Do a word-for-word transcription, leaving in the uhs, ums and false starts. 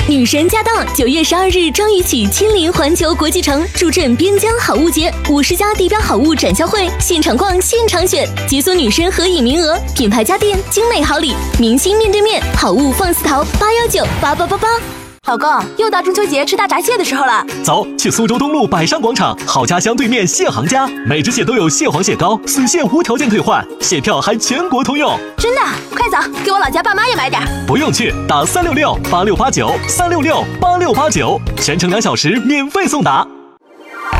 女神驾到！九月十二日张雨绮亲临环球国际城，助阵边疆好物节，五十家地标好物展销会，现场逛，现场选，解锁女神合影名额，品牌家电，精美好礼，明星面对面，好物放肆淘，八幺九八八八八。 老公，又到中秋节吃大闸蟹的时候了， 走，去苏州东路百商广场好家乡对面蟹行家，每只蟹都有蟹黄蟹膏，损蟹无条件退换，蟹票还全国通用。 真的？快走，给我老家爸妈也买点。 不用去，打三六六八六八九三六六八六八九，全程两小时免费送达。